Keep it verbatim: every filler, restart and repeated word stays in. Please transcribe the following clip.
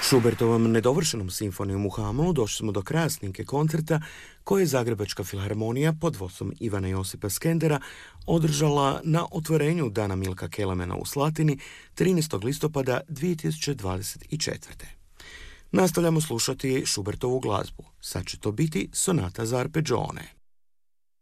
Schubertovom nedovršenom simfonijom u Hamlu došli smo do kraja snimke koncerta koje je Zagrebačka filharmonija pod vodstvom Ivana Josipa Skendera održala na otvorenju Dana Milka Kelemena u Slatini trinaestog listopada dvije tisuće dvadeset četvrte. Nastavljamo slušati Schubertovu glazbu. Sad će to biti sonata za arpeggione.